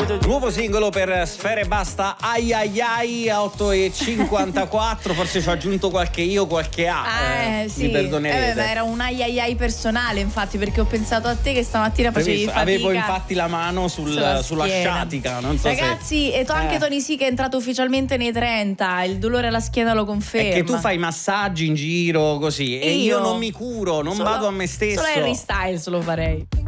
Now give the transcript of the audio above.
Nuovo singolo per Sfera Ebbasta, ai ai ai, a 8:54, forse ci ho aggiunto qualche A. Sì. Mi perdonerete. Ma era un ai ai ai personale, infatti, perché ho pensato a te che stamattina facevi fatica. Avevo infatti la mano sulla sciatica, non so. Ragazzi, se... e anche Tony sì che è entrato ufficialmente nei 30, il dolore alla schiena lo conferma. È che tu fai massaggi in giro così e io non mi curo, non vado a me stesso. Solo Harry Styles lo farei.